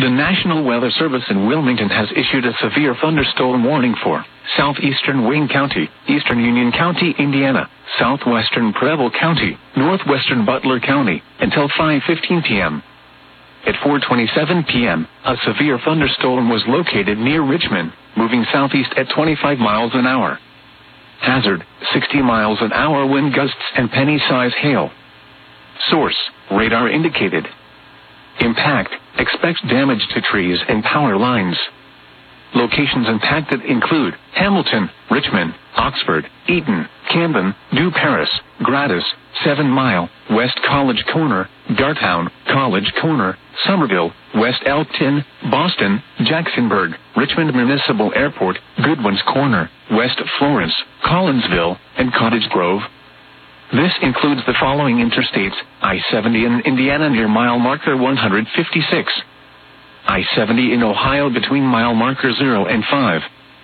The National Weather Service in Wilmington has issued a severe thunderstorm warning for southeastern Wayne County, eastern Union County, Indiana, southwestern Preble County, northwestern Butler County, until 5:15 p.m. At 4:27 p.m., a severe thunderstorm was located near Richmond, moving southeast at 25 miles an hour. Hazard, 60 miles an hour wind gusts and penny-size hail. Source, radar indicated. Impact, expect damage to trees and power lines. Locations impacted include Hamilton, Richmond, Oxford, Eaton, Camden, New Paris, Gratis, 7 Mile, West College Corner, Dartown, College Corner, Somerville, West Elkton, Boston, Jacksonburg, Richmond Municipal Airport, Goodwin's Corner, West Florence, Collinsville, and Cottage Grove. This includes the following interstates: I-70 in Indiana near mile marker 156. I-70 in Ohio between mile marker 0 and 5.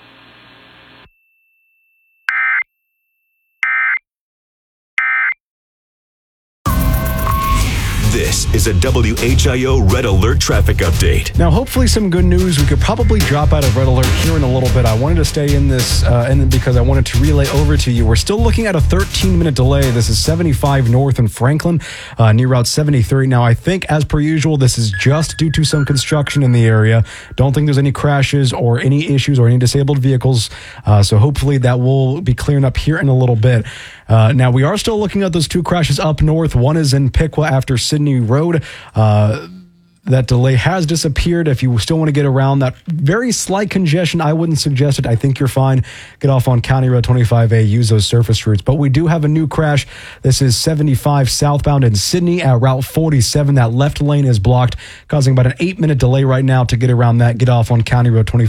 This is a WHIO Red Alert traffic update. Now, hopefully some good news. We could probably drop out of Red Alert here in a little bit. I wanted to stay in this because I wanted to relay over to you. We're still looking at a 13-minute delay. This is 75 north in Franklin, near Route 73. Now, I think, as per usual, this is just due to some construction in the area. Don't think there's any crashes or any issues or any disabled vehicles. So hopefully that will be clearing up here in a little bit. Now, we are still looking at those two crashes up north. One is in Piqua after Sydney Road. That delay has disappeared. If you still want to get around that very slight congestion, I wouldn't suggest it. I think you're fine. Get off on County Road 25A. Use those surface routes. But we do have a new crash. This is 75 southbound in Sydney at Route 47. That left lane is blocked, causing about an 8-minute delay right now to get around that. Get off on County Road 25.